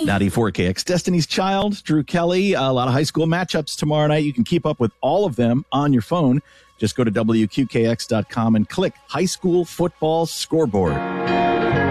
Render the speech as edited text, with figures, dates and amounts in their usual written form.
94KX, Destiny's Child, Drew Kelly, a lot of high school matchups tomorrow night. You can keep up with all of them on your phone. Just go to WQKX.com and click High School Football Scoreboard.